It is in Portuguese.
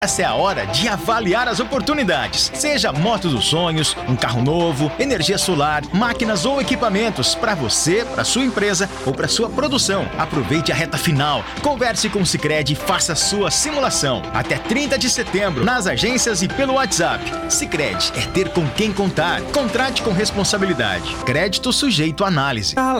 Essa é a hora de avaliar as oportunidades. Seja a moto dos sonhos, um carro novo, energia solar, máquinas ou equipamentos para você, para sua empresa ou para sua produção. Aproveite a reta final. Converse com o Sicredi e faça sua simulação. Até 30 de setembro, nas agências e pelo WhatsApp. Sicredi é ter com quem contar. Contrate com responsabilidade. Crédito sujeito à análise.